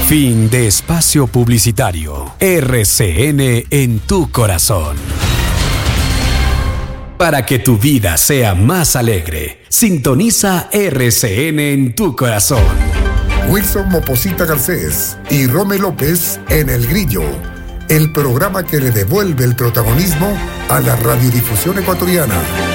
Fin de espacio publicitario. RCN en tu corazón. Para que tu vida sea más alegre, sintoniza RCN en tu corazón. Wilson Moposita Garcés y Rome López en El Grillo, el programa que le devuelve el protagonismo a la radiodifusión ecuatoriana.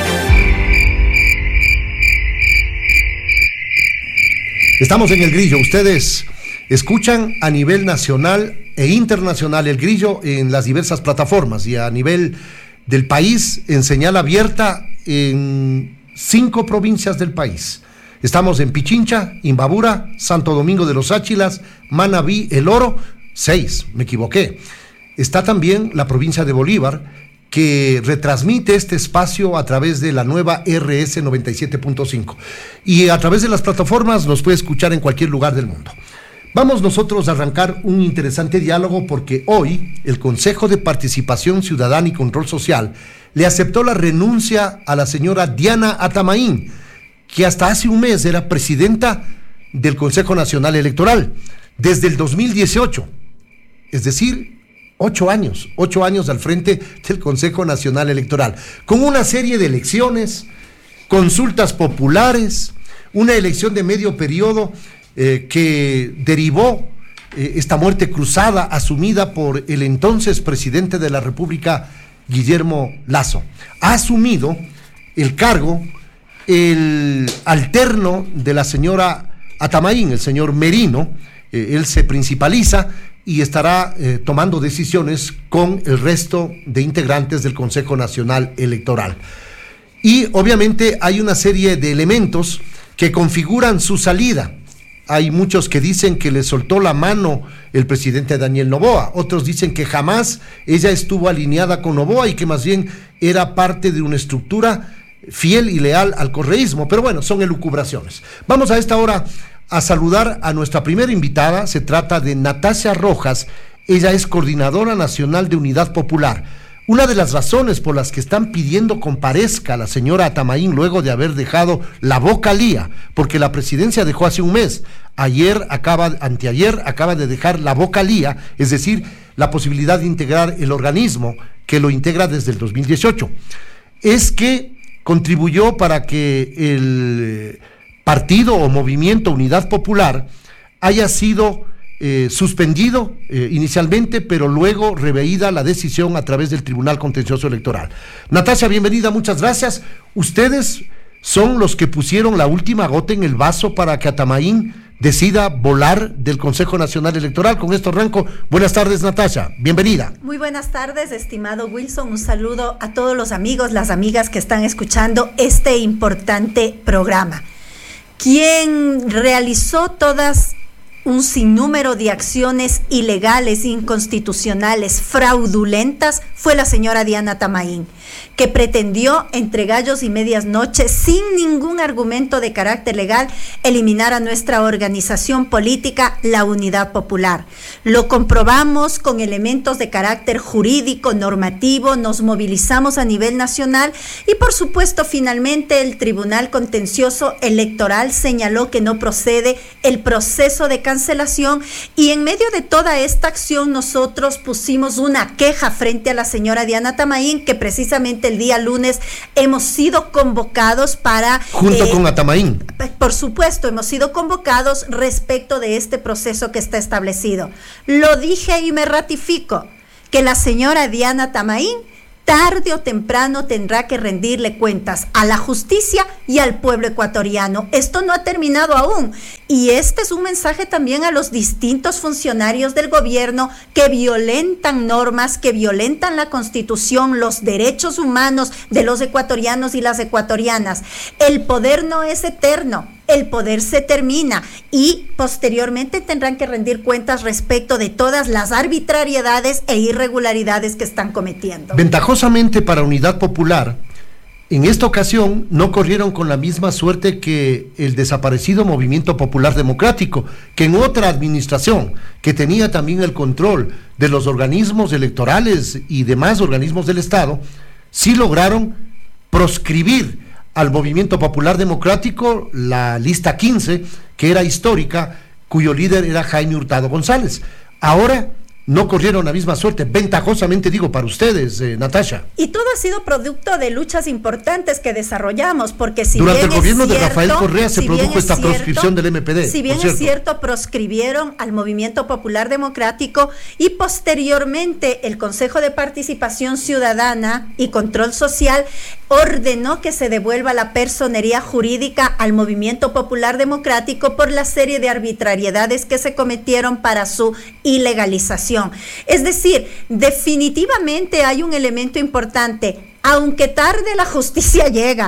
Estamos en El Grillo. Ustedes escuchan a nivel nacional e internacional El Grillo en las diversas plataformas y a nivel del país en señal abierta en 5 provincias del país. Estamos en Pichincha, Imbabura, Santo Domingo de los Áchilas, Manabí, El Oro, 6, me equivoqué. Está también la provincia de Bolívar, que retransmite este espacio a través de la nueva RS 97.5. Y a través de las plataformas nos puede escuchar en cualquier lugar del mundo. Vamos nosotros a arrancar un interesante diálogo porque hoy el Consejo de Participación Ciudadana y Control Social le aceptó la renuncia a la señora Diana Atamaín, que hasta hace un mes era presidenta del Consejo Nacional Electoral, desde el 2018, es decir, 8 años al frente del Consejo Nacional Electoral, con una serie de elecciones, consultas populares, una elección de medio periodo que derivó esta muerte cruzada asumida por el entonces presidente de la República, Guillermo Lasso. Ha asumido el cargo el alterno de la señora Atamaín, el señor Merino. Él se principaliza y estará tomando decisiones con el resto de integrantes del Consejo Nacional Electoral. Y obviamente hay una serie de elementos que configuran su salida. Hay muchos que dicen que le soltó la mano el presidente Daniel Noboa, otros dicen que jamás ella estuvo alineada con Noboa y que más bien era parte de una estructura fiel y leal al correísmo, pero bueno, son elucubraciones. Vamos a esta hora a saludar a nuestra primera invitada. Se trata de Natasha Rojas. Ella es coordinadora nacional de Unidad Popular. Una de las razones por las que están pidiendo comparezca la señora Atamaín luego de haber dejado la vocalía, porque la presidencia dejó hace un mes, anteayer acaba de dejar la vocalía, es decir, la posibilidad de integrar el organismo que lo integra desde el 2018, es que contribuyó para que el partido o movimiento Unidad Popular haya sido suspendido inicialmente, pero luego reveída la decisión a través del Tribunal Contencioso Electoral. Natasha, bienvenida, muchas gracias. Ustedes son los que pusieron la última gota en el vaso para que Atamaín decida volar del Consejo Nacional Electoral. Con esto arranco. Buenas tardes, Natasha, bienvenida. Muy buenas tardes, estimado Wilson. Un saludo a todos los amigos, las amigas que están escuchando este importante programa. Quien realizó un sinnúmero de acciones ilegales, inconstitucionales, fraudulentas, fue la señora Diana Atamaín, que pretendió entre gallos y medias noches, sin ningún argumento de carácter legal, eliminar a nuestra organización política, la Unidad Popular. Lo comprobamos con elementos de carácter jurídico, normativo, nos movilizamos a nivel nacional y por supuesto finalmente el Tribunal Contencioso Electoral señaló que no procede el proceso de cancelación y en medio de toda esta acción nosotros pusimos una queja frente a la señora Diana Atamaín, que precisamente el día lunes hemos sido convocados para... Junto con Atamaín. Por supuesto, hemos sido convocados respecto de este proceso que está establecido. Lo dije y me ratifico, que la señora Diana Atamaín tarde o temprano tendrá que rendirle cuentas a la justicia y al pueblo ecuatoriano. Esto no ha terminado aún y este es un mensaje también a los distintos funcionarios del gobierno que violentan normas, que violentan la Constitución, los derechos humanos de los ecuatorianos y las ecuatorianas. El poder no es eterno. El poder se termina y posteriormente tendrán que rendir cuentas respecto de todas las arbitrariedades e irregularidades que están cometiendo. Ventajosamente para Unidad Popular, en esta ocasión no corrieron con la misma suerte que el desaparecido Movimiento Popular Democrático, que en otra administración, que tenía también el control de los organismos electorales y demás organismos del Estado, sí lograron proscribir al Movimiento Popular Democrático la lista 15, que era histórica, cuyo líder era Jaime Hurtado González. Ahora no corrieron la misma suerte, ventajosamente digo para ustedes, Natasha. Y todo ha sido producto de luchas importantes que desarrollamos, porque si durante bien el gobierno de Rafael Correa se produjo esta proscripción del MPD. Si bien es cierto, proscribieron al Movimiento Popular Democrático y posteriormente el Consejo de Participación Ciudadana y Control Social ordenó que se devuelva la personería jurídica al Movimiento Popular Democrático por la serie de arbitrariedades que se cometieron para su ilegalización. Es decir, definitivamente hay un elemento importante. Aunque tarde, la justicia llega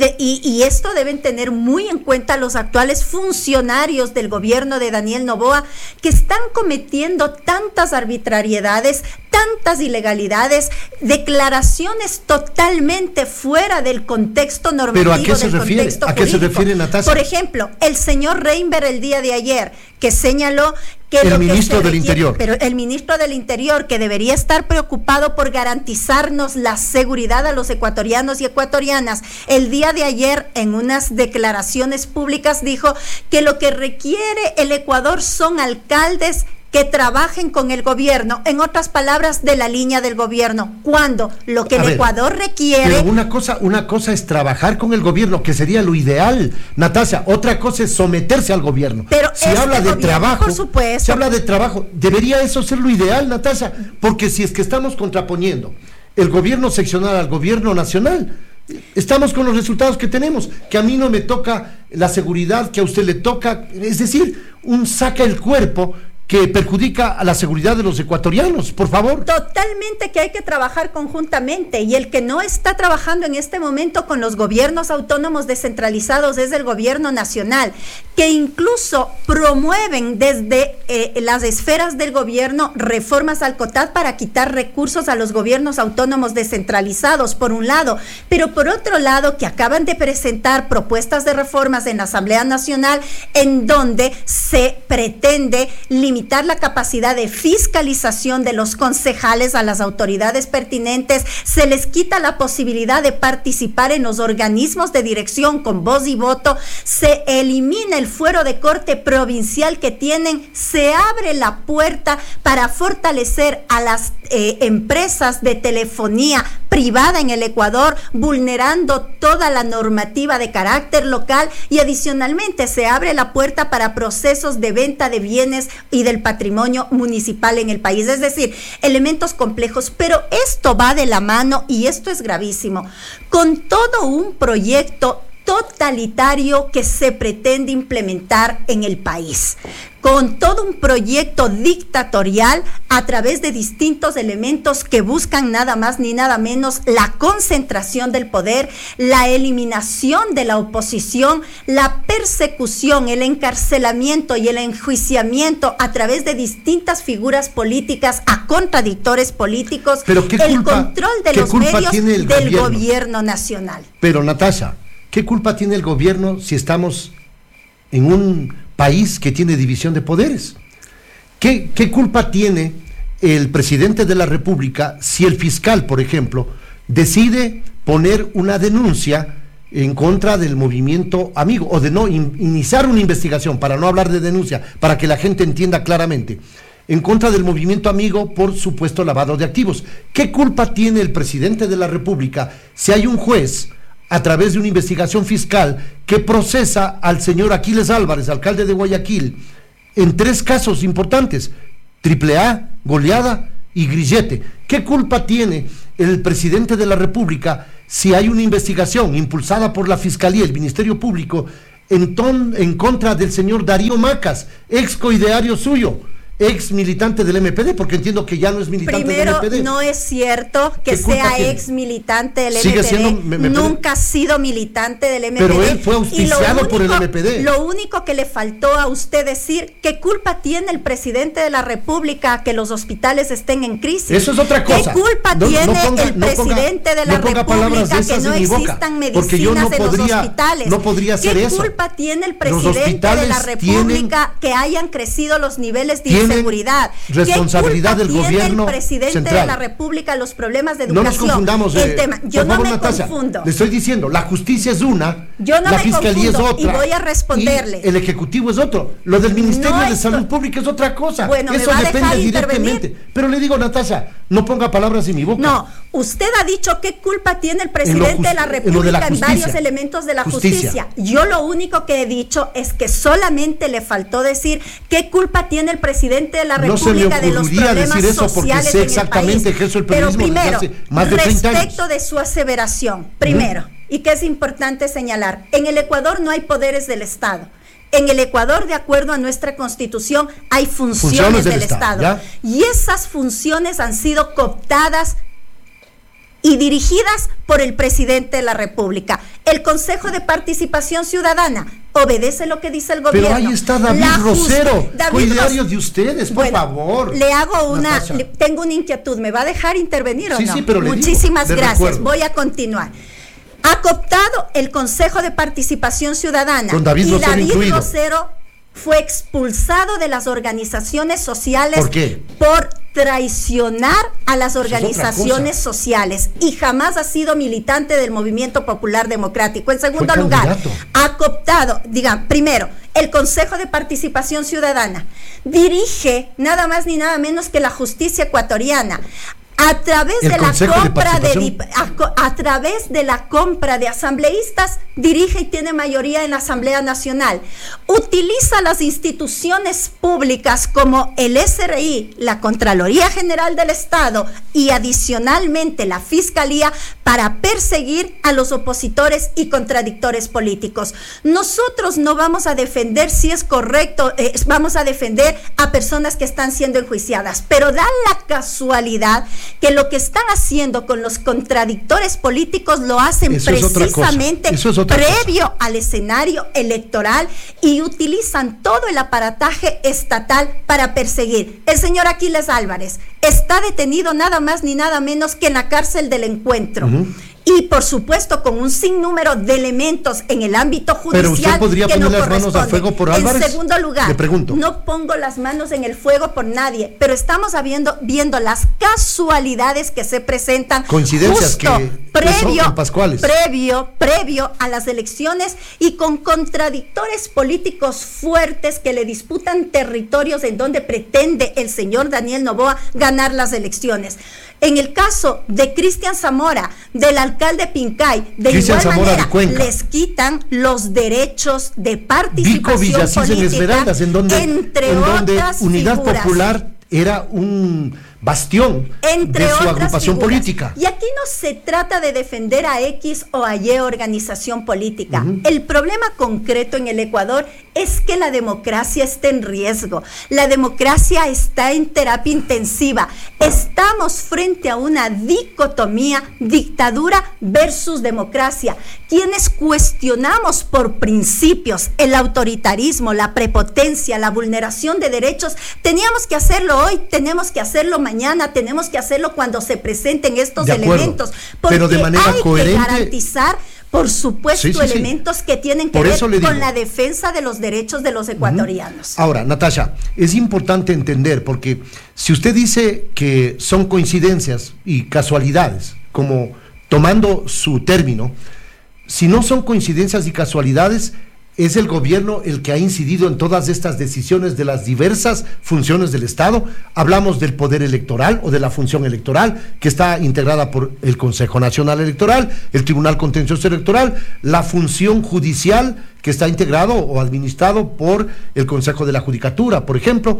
y esto deben tener muy en cuenta los actuales funcionarios del gobierno de Daniel Noboa, que están cometiendo tantas arbitrariedades, tantas ilegalidades, declaraciones totalmente fuera del contexto normativo. ¿Pero a qué se refiere? ¿A qué se refiere, Natasha? Por ejemplo, el señor Reinberg el día de ayer, que señaló que el ministro del Interior. Pero el ministro del Interior, que debería estar preocupado por garantizarnos la seguridad a los ecuatorianos y ecuatorianas, el día de ayer en unas declaraciones públicas dijo que lo que requiere el Ecuador son alcaldes que trabajen con el gobierno, en otras palabras, de la línea del gobierno, cuando lo que el Ecuador requiere... Pero una cosa es trabajar con el gobierno, que sería lo ideal, Natasha, otra cosa es someterse al gobierno. Pero si habla de trabajo, por supuesto, si habla de trabajo, debería eso ser lo ideal, Natasha, porque si es que estamos contraponiendo el gobierno seccional al gobierno nacional, estamos con los resultados que tenemos, que a mí no me toca la seguridad que a usted le toca, es decir, un saca el cuerpo que perjudica a la seguridad de los ecuatorianos, por favor. Totalmente, que hay que trabajar conjuntamente, y el que no está trabajando en este momento con los gobiernos autónomos descentralizados es el gobierno nacional, que incluso promueven desde las esferas del gobierno reformas al COTAD para quitar recursos a los gobiernos autónomos descentralizados, por un lado, pero por otro lado que acaban de presentar propuestas de reformas en la Asamblea Nacional en donde se pretende limitar la capacidad de fiscalización de los concejales a las autoridades pertinentes, se les quita la posibilidad de participar en los organismos de dirección con voz y voto, se elimina el fuero de corte provincial que tienen, se abre la puerta para fortalecer a las empresas de telefonía privada en el Ecuador, vulnerando toda la normativa de carácter local, y adicionalmente se abre la puerta para procesos de venta de bienes y del patrimonio municipal en el país. Es decir, elementos complejos, pero esto va de la mano, y esto es gravísimo, con todo un proyecto totalitario que se pretende implementar en el país, con todo un proyecto dictatorial a través de distintos elementos que buscan nada más ni nada menos la concentración del poder, la eliminación de la oposición, la persecución, el encarcelamiento y el enjuiciamiento a través de distintas figuras políticas a contradictores políticos, pero el control de los medios del gobierno nacional. Pero Natasha, ¿qué culpa tiene el gobierno si estamos en un país que tiene división de poderes? ¿Qué culpa tiene el presidente de la República si el fiscal, por ejemplo, decide poner una denuncia en contra del movimiento amigo, o de no iniciar una investigación, para no hablar de denuncia, para que la gente entienda claramente, en contra del movimiento amigo por supuesto lavado de activos? ¿Qué culpa tiene el presidente de la República si hay un juez, a través de una investigación fiscal, que procesa al señor Aquiles Álvarez, alcalde de Guayaquil, en 3 casos importantes: AAA, goleada y grillete? ¿Qué culpa tiene el presidente de la República si hay una investigación impulsada por la Fiscalía, el Ministerio Público, en contra del señor Darío Macas, ex coideario suyo, ex militante del MPD, porque entiendo que ya no es militante del MPD? Primero, no es cierto que sea ex militante del Sigue MPD. Siendo, nunca ha sido militante del MPD. Pero él fue auspiciado por el MPD. Lo único que le faltó a usted decir, ¿qué culpa tiene el presidente de la República que los hospitales estén en crisis? Eso es otra cosa. ¿Qué culpa tiene el presidente de la República que no existan medicinas en los hospitales? No podría ser eso. ¿Qué culpa tiene el presidente de la República que hayan crecido los niveles de seguridad. Responsabilidad del gobierno el presidente central de la República los problemas de educación? No nos confundamos. El tema. Yo por no favor, me Natasha, confundo. Le estoy diciendo, la justicia es una, yo no la me fiscalía confundo, es otra. y voy a responderle. Y el ejecutivo es otro. Lo del Ministerio de Salud Pública es otra cosa. Bueno, eso me va a depende dejar directamente. intervenir. Pero le digo, Natasha, no ponga palabras en mi boca. No, usted ha dicho qué culpa tiene el presidente de la República en varios elementos de la justicia. Yo lo único que he dicho es que solamente le faltó decir qué culpa tiene el presidente de la República de los problemas decir eso sociales porque sé en el exactamente país. ejerzo el Pero periodismo primero, desde hace más de 30 años. Respecto de su aseveración, primero, y que es importante señalar, en el Ecuador no hay poderes del Estado. En el Ecuador, de acuerdo a nuestra Constitución, hay funciones del Estado. Y esas funciones han sido cooptadas y dirigidas por el presidente de la República. El Consejo de Participación Ciudadana obedece lo que dice el gobierno. Pero ahí está David Rosero, coideario de ustedes, por favor. Le hago tengo una inquietud, ¿me va a dejar intervenir o no? Sí, pero muchísimas gracias, voy a continuar. Ha cooptado el Consejo de Participación Ciudadana con David Rosero fue expulsado de las organizaciones sociales. ¿Por qué? Por traicionar a las organizaciones sociales y jamás ha sido militante del Movimiento Popular Democrático. En segundo lugar, ha cooptado, primero, el Consejo de Participación Ciudadana dirige nada más ni nada menos que la justicia ecuatoriana. A través de la compra de asambleístas, dirige y tiene mayoría en la Asamblea Nacional. Utiliza las instituciones públicas como el SRI, la Contraloría General del Estado y adicionalmente la Fiscalía para perseguir a los opositores y contradictores políticos. Nosotros no vamos a defender si es correcto, vamos a defender a personas que están siendo enjuiciadas, pero da la casualidad que lo que están haciendo con los contradictores políticos lo hacen precisamente previo al escenario electoral y utilizan todo el aparataje estatal para perseguir. El señor Aquiles Álvarez está detenido nada más ni nada menos que en la cárcel del Encuentro. Y por supuesto con un sinnúmero de elementos en el ámbito judicial. Pero usted podría poner las manos al fuego por Álvarez. En segundo lugar, le pregunto. No pongo las manos en el fuego por nadie, pero estamos viendo las casualidades que se presentan. Coincidencias previo a las elecciones y con contradictores políticos fuertes que le disputan territorios en donde pretende el señor Daniel Noboa ganar las elecciones. En el caso de Cristian Zamora, del alcalde Pincay, de igual manera les quitan los derechos de participación política, entre otras Unidad figuras. Popular era un bastión de su agrupación política. Y aquí no se trata de defender a X o a Y organización política. El problema concreto en el Ecuador es que la democracia está en riesgo. La democracia está en terapia intensiva. Estamos frente a una dicotomía, dictadura versus democracia. Quienes cuestionamos por principios el autoritarismo, la prepotencia, la vulneración de derechos, teníamos que hacerlo hoy, tenemos que hacerlo mañana, tenemos que hacerlo cuando se presenten estos elementos, porque pero de manera hay coherente, que garantizar, por supuesto, elementos que tienen que ver con la defensa de los derechos de los ecuatorianos. Ahora, Natasha, es importante entender, porque si usted dice que son coincidencias y casualidades, como tomando su término, si no son coincidencias y casualidades, es el gobierno el que ha incidido en todas estas decisiones de las diversas funciones del Estado. Hablamos del poder electoral o de la función electoral, que está integrada por el Consejo Nacional Electoral, el Tribunal Contencioso Electoral, la función judicial, que está integrado o administrado por el Consejo de la Judicatura, por ejemplo.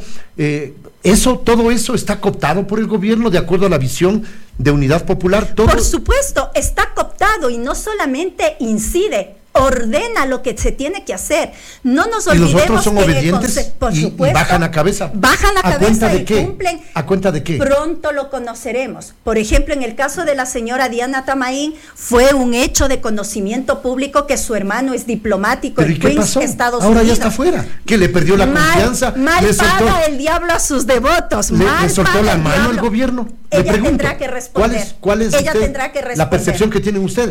Todo eso está cooptado por el gobierno de acuerdo a la visión de Unidad Popular. Por supuesto, está cooptado y no solamente incide, ordena lo que se tiene que hacer. No nos olvidemos. ¿Y los otros son obedientes por supuesto, y bajan a cabeza? Bajan a cabeza y cumplen. ¿A cuenta de qué? Pronto lo conoceremos. Por ejemplo, en el caso de la señora Diana Tamaín, fue un hecho de conocimiento público que su hermano es diplomático en Queens, Estados Unidos. Ahora ya está fuera. Que le perdió la confianza. Mal paga el diablo a sus devotos. Le soltó la mano al gobierno. Ella tendrá que responder. ¿Cuál es la percepción que tienen ustedes?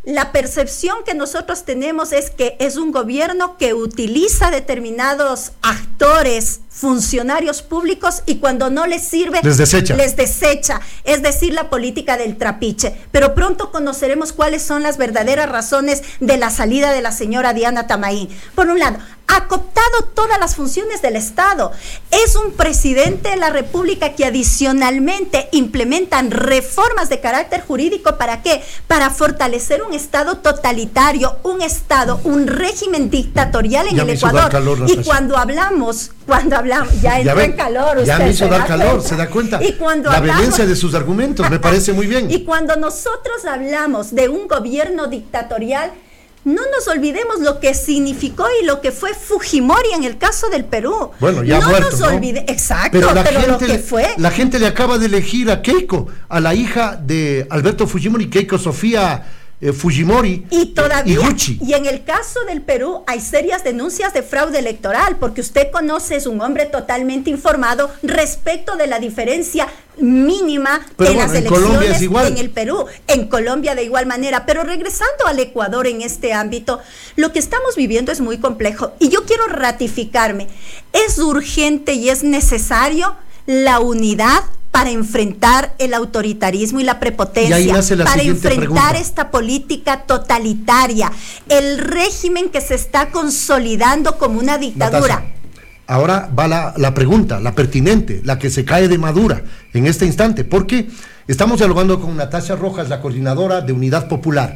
La percepción que nosotros tenemos es que es un gobierno que utiliza determinados actores, funcionarios públicos, y cuando no les sirve, les desecha. Es decir, la política del trapiche. Pero pronto conoceremos cuáles son las verdaderas razones de la salida de la señora Diana Tamaín. Por un lado, ha cooptado todas las funciones del Estado. Es un presidente de la República que adicionalmente implementan reformas de carácter jurídico. ¿Para qué? Para fortalecer un Estado totalitario, un régimen dictatorial en el Ecuador. Y cuando hablamos, ya entró en calor. Usted ya me hizo dar calor, ¿se da cuenta? Y cuando la vehemencia de sus argumentos, me parece muy bien. Y cuando nosotros hablamos de un gobierno dictatorial, no nos olvidemos lo que significó y lo que fue Fujimori en el caso del Perú. Bueno, ya muerto, ¿no? Exacto, pero lo que fue. La gente le acaba de elegir a Keiko, a la hija de Alberto Fujimori, Keiko Sofía Fujimori, y todavía, Iguchi. Y en el caso del Perú hay serias denuncias de fraude electoral, porque usted conoce, es un hombre totalmente informado respecto de la diferencia mínima en las elecciones en el Perú, en Colombia de igual manera. Pero regresando al Ecuador en este ámbito, lo que estamos viviendo es muy complejo, y yo quiero ratificarme, es urgente y es necesario la unidad para enfrentar el autoritarismo y la prepotencia, para enfrentar esta política totalitaria, el régimen que se está consolidando como una dictadura. Natasha, ahora va la pregunta, la pertinente, la que se cae de madura en este instante, porque estamos dialogando con Natasha Rojas, la coordinadora de Unidad Popular.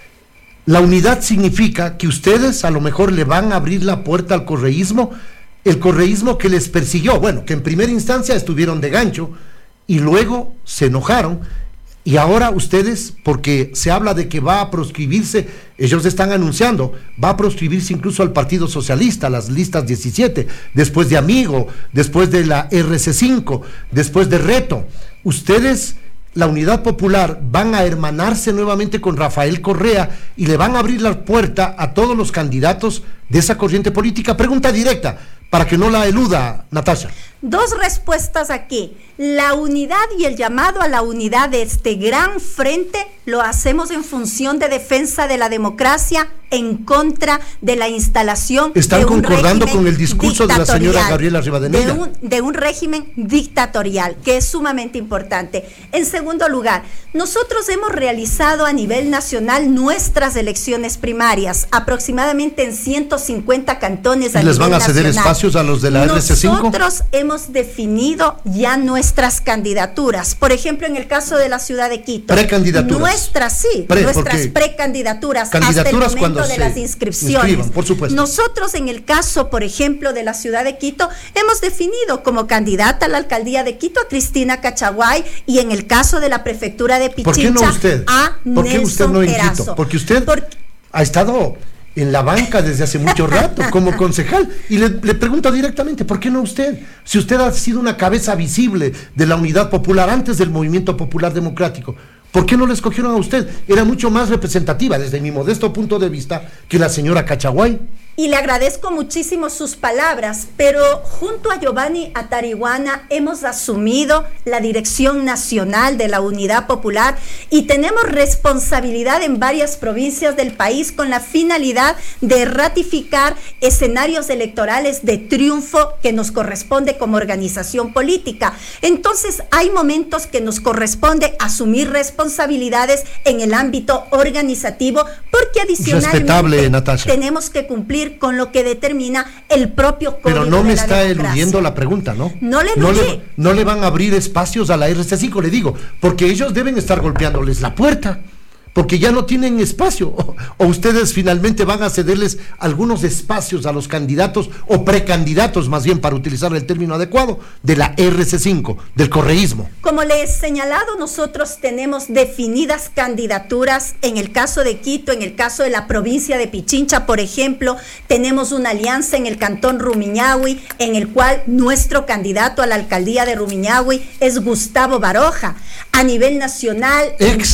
La unidad significa que ustedes a lo mejor le van a abrir la puerta al correísmo, el correísmo que les persiguió, bueno, que en primera instancia estuvieron de gancho, y luego se enojaron, y ahora ustedes, porque se habla de que va a proscribirse, ellos están anunciando, va a proscribirse incluso al Partido Socialista, las listas 17, después de Amigo, después de la RC5, después de Reto. Ustedes, la Unidad Popular, van a hermanarse nuevamente con Rafael Correa y le van a abrir la puerta a todos los candidatos de esa corriente política. Pregunta directa, para que no la eluda, Natasha. Dos respuestas aquí. La unidad y el llamado a la unidad de este gran frente lo hacemos en función de defensa de la democracia, en contra de la instalación ¿Están de un concordando con el discurso de la señora Gabriela Rivadeneira? De un régimen dictatorial, que es sumamente importante. En segundo lugar, nosotros hemos realizado a nivel nacional nuestras elecciones primarias, aproximadamente en 150 cantones a nivel nacional. ¿Les van a ceder espacios a los de la RC5? Nosotros hemos definido ya nuestras candidaturas. Por ejemplo, en el caso de la ciudad de Quito. Precandidaturas. Nuestras precandidaturas hasta el momento de las inscripciones. Por supuesto. Nosotros, en el caso, por ejemplo, de la ciudad de Quito, hemos definido como candidata a la alcaldía de Quito a Cristina Cachaguay, y en el caso de la prefectura de Pichincha, ¿por qué no usted? ¿Por qué usted no en Quito? Porque usted ha estado en la banca desde hace mucho rato como concejal, y le pregunto directamente, ¿por qué no usted? Si usted ha sido una cabeza visible de la Unidad Popular antes del Movimiento Popular Democrático, ¿por qué no le escogieron a usted? Era mucho más representativa desde mi modesto punto de vista que la señora Cachaguay. Y le agradezco muchísimo sus palabras, pero junto a Giovanni Atariguana hemos asumido la dirección nacional de la Unidad Popular y tenemos responsabilidad en varias provincias del país con la finalidad de ratificar escenarios electorales de triunfo que nos corresponde como organización política. Entonces hay momentos que nos corresponde asumir responsabilidades en el ámbito organizativo, porque adicionalmente tenemos que cumplir con lo que determina el propio código. Pero no me está eludiendo la pregunta, ¿no? No le eludí. No le van a abrir espacios a la RC5, le digo, porque ellos deben estar golpeándoles la puerta, porque ya no tienen espacio, o ustedes finalmente van a cederles algunos espacios a los candidatos o precandidatos, más bien, para utilizar el término adecuado, de la RC5, del correísmo. Como le he señalado, nosotros tenemos definidas candidaturas en el caso de Quito, en el caso de la provincia de Pichincha, por ejemplo, tenemos una alianza en el cantón Rumiñahui, en el cual nuestro candidato a la alcaldía de Rumiñahui es Gustavo Baroja. A nivel nacional...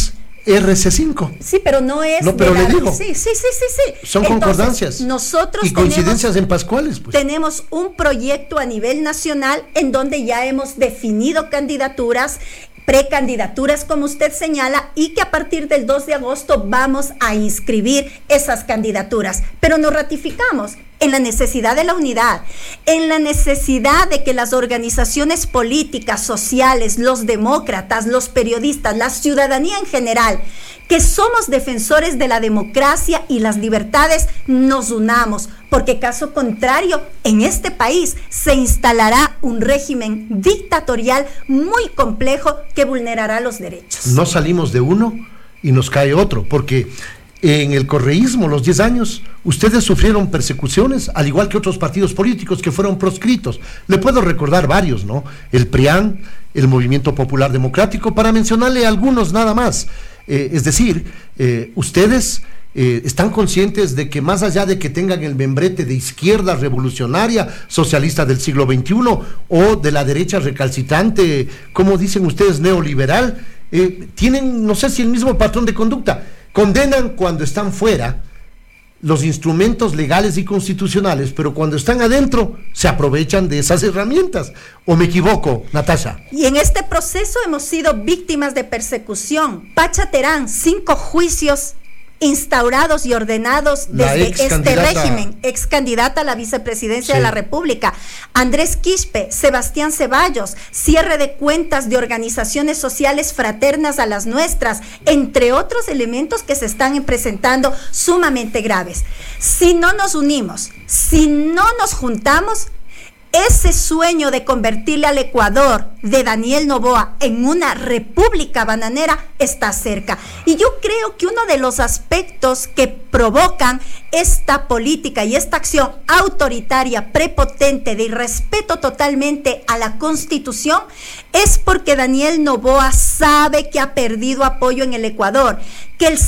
RC5. Sí, pero no es... No, pero le digo. Sí. Son concordancias. Nosotros y coincidencias en pascuales, pues. Tenemos un proyecto a nivel nacional en donde ya hemos definido candidaturas precandidaturas, como usted señala, y que a partir del 2 de agosto vamos a inscribir esas candidaturas. Pero nos ratificamos en la necesidad de la unidad, en la necesidad de que las organizaciones políticas, sociales, los demócratas, los periodistas, la ciudadanía en general, que somos defensores de la democracia y las libertades, nos unamos, porque caso contrario, en este país se instalará un régimen dictatorial muy complejo que vulnerará los derechos. No salimos de uno y nos cae otro, porque en el correísmo, los 10 años, ustedes sufrieron persecuciones, al igual que otros partidos políticos que fueron proscritos. Le puedo recordar varios, ¿no? El PRIAN, el Movimiento Popular Democrático, para mencionarle algunos nada más. Es decir, ustedes están conscientes de que más allá de que tengan el membrete de izquierda revolucionaria, socialista del siglo XXI, o de la derecha recalcitrante, como dicen ustedes, neoliberal, tienen, no sé si el mismo patrón de conducta. Condenan cuando están fuera los instrumentos legales y constitucionales, pero cuando están adentro se aprovechan de esas herramientas. ¿O me equivoco, Natasha? Y en este proceso hemos sido víctimas de persecución. Pacha Terán, 5 juicios instaurados y ordenados desde este régimen, ex candidata a la vicepresidencia de la República, Andrés Quispe, Sebastián Ceballos, cierre de cuentas de organizaciones sociales fraternas a las nuestras, entre otros elementos que se están presentando sumamente graves. Si no nos unimos, si no nos juntamos, ese sueño de convertirle al Ecuador de Daniel Noboa en una república bananera está cerca. Y yo creo que uno de los aspectos que provocan esta política y esta acción autoritaria, prepotente, de irrespeto totalmente a la Constitución, es porque Daniel Noboa sabe que ha perdido apoyo en el Ecuador, que el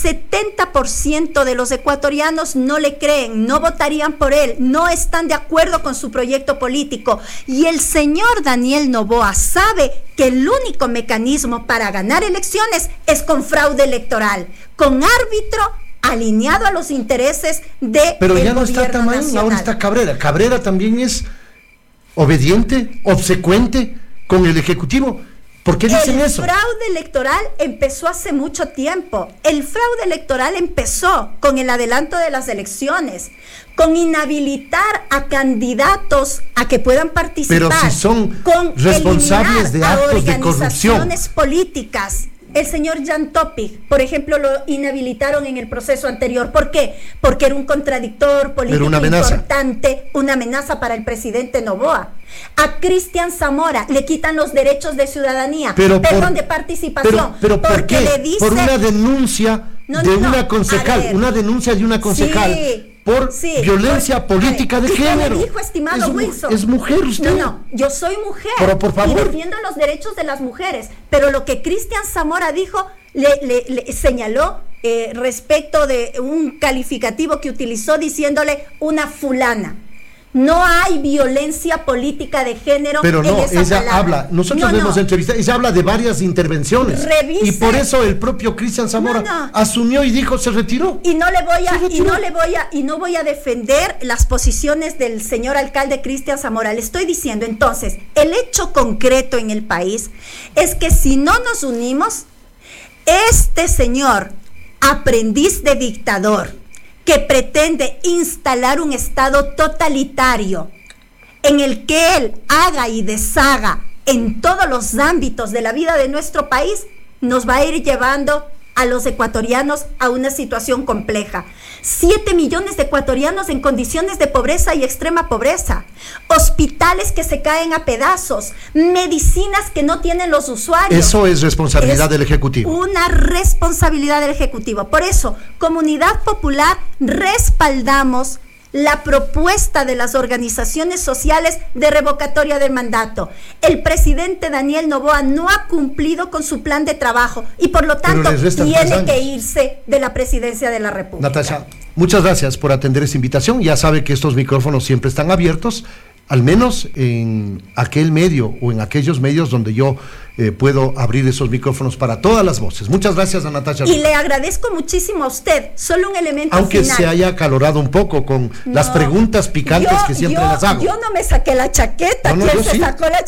70% de los ecuatorianos no le creen, no votarían por él, no están de acuerdo con su proyecto político. Y el señor Daniel Noboa sabe que el único mecanismo para ganar elecciones es con fraude electoral, con árbitro alineado a los intereses de Pero ya el no está Tamán, nacional. ahora está Cabrera. Cabrera también es obediente, obsecuente con el Ejecutivo. ¿Por qué dicen eso? El fraude electoral empezó hace mucho tiempo. El fraude electoral empezó con el adelanto de las elecciones, con inhabilitar a candidatos a que puedan participar. Pero si son con responsables de actos de corrupción. Organizaciones políticas. El señor Jan Topic, por ejemplo, lo inhabilitaron en el proceso anterior. ¿Por qué? Porque era un contradictor político importante, una amenaza para el presidente Noboa. A Cristian Zamora le quitan los derechos de ciudadanía, de participación. Pero ¿por qué? Le dice, por una denuncia una concejal, una denuncia de una concejal. Sí. Por violencia política de género. Me dijo, estimado Wilson. ¿Es mujer usted? No, yo soy mujer. Pero por favor. Y defiendo los derechos de las mujeres. Pero lo que Cristian Zamora dijo, le señaló respecto de un calificativo que utilizó diciéndole una fulana. No hay violencia política de género. Pero no, en esa ella palabra. habla, nosotros hemos entrevistado, ella habla de varias intervenciones. Revise. Y por eso el propio Cristian Zamora asumió y dijo, se retiró. Y no voy a defender las posiciones del señor alcalde Cristian Zamora. Le estoy diciendo, entonces, el hecho concreto en el país es que si no nos unimos, este señor, aprendiz de dictador, que pretende instalar un estado totalitario en el que él haga y deshaga en todos los ámbitos de la vida de nuestro país, nos va a ir llevando a los ecuatorianos a una situación compleja. 7 millones de ecuatorianos en condiciones de pobreza y extrema pobreza, hospitales que se caen a pedazos, medicinas que no tienen los usuarios. Eso es responsabilidad del Ejecutivo. Una responsabilidad del Ejecutivo. Por eso, Comunidad Popular, respaldamos la propuesta de las organizaciones sociales de revocatoria del mandato. El presidente Daniel Noboa no ha cumplido con su plan de trabajo y por lo tanto tiene que irse de la presidencia de la República. Natasha, muchas gracias por atender esta invitación. Ya sabe que estos micrófonos siempre están abiertos, al menos en aquel medio o en aquellos medios donde yo puedo abrir esos micrófonos para todas las voces. Muchas gracias a Natasha. Y le agradezco muchísimo a usted. Solo un elemento aunque final. Se haya acalorado un poco con las preguntas picantes que siempre las hago. Yo no me saqué la chaqueta. ¿Quién se sacó la chaqueta?